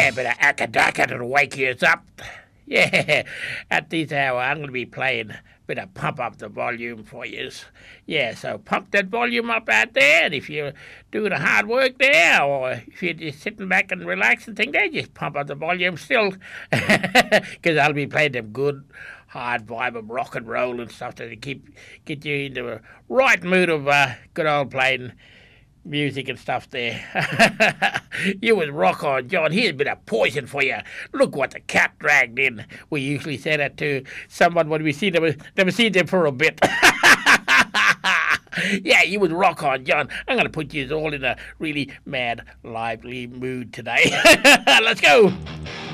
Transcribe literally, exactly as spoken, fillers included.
Yeah, but a akadaka to wake you up. Yeah, at this hour I'm going to be playing a bit of pump up the volume for you. Yeah, so pump that volume up out there, and if you're doing a hard work there, or if you're just sitting back and relaxing thing there, just pump up the volume still, because I'll be playing them good hard vibe of rock and roll and stuff to keep get you into a right mood of uh, good old playing music and stuff there. You was rock on, John. Here's a bit of poison for you. Look what the cat dragged in. We usually say that to someone when we see them, never seen them for a bit. Yeah, you was rock on, John. I'm going to put you all in a really mad, lively mood today. Let's go.